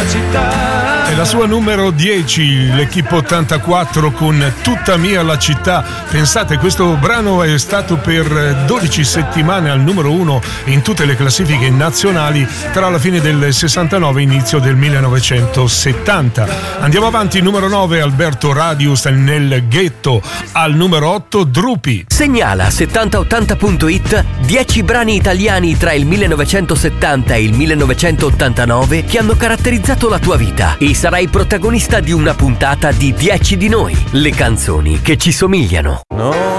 la città. È la sua numero 10, l'Equipe 84 con Tutta mia la città. Pensate, questo brano è stato per 12 settimane al numero 1 in tutte le classifiche nazionali tra la fine del 69 e inizio del 1970. Andiamo avanti, numero 9 Alberto Radius nel ghetto, al numero 8 Drupi. Segnala 7080.it 10 brani italiani tra il 1970 e il 1989 che hanno caratterizzato la tua vita e sarai protagonista di una puntata di 10 di noi, le canzoni che ci somigliano. No.